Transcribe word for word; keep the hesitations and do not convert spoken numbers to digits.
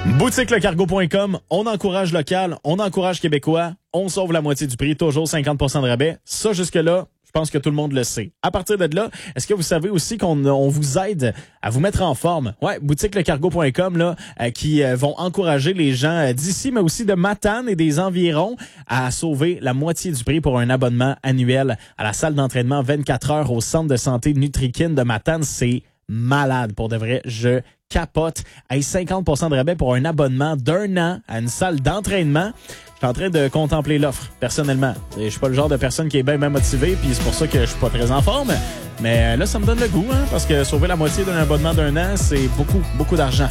Boutique le cargo point com, on encourage local, on encourage québécois, on sauve la moitié du prix, toujours cinquante pour cent de rabais. Ça, jusque-là, je pense que tout le monde le sait. À partir de là, est-ce que vous savez aussi qu'on on vous aide à vous mettre en forme? Ouais, boutique le cargo point com, là, euh, qui euh, vont encourager les gens euh, d'ici, mais aussi de Matane et des environs à sauver la moitié du prix pour un abonnement annuel à la salle d'entraînement vingt-quatre heures au centre de santé Nutrikin de Matane. C'est malade, pour de vrai. Je capote. Hey, cinquante pour cent de rabais pour un abonnement d'un an à une salle d'entraînement. Je suis en train de contempler l'offre, personnellement. Je suis pas le genre de personne qui est bien, bien motivée, puis c'est pour ça que je suis pas très en forme. Mais là, ça me donne le goût, hein, parce que sauver la moitié d'un abonnement d'un an, c'est beaucoup, beaucoup d'argent.